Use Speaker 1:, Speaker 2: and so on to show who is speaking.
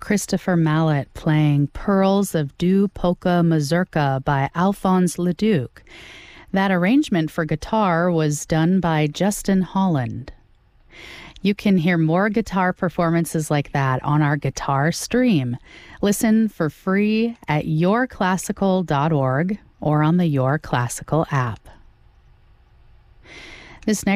Speaker 1: Christopher Mallet playing Pearls of Du Polka Mazurka by Alphonse Leduc. That arrangement for guitar was done by Justin Holland. You can hear more guitar performances like that on our guitar stream. Listen for free at yourclassical.org or on the Your Classical app. This next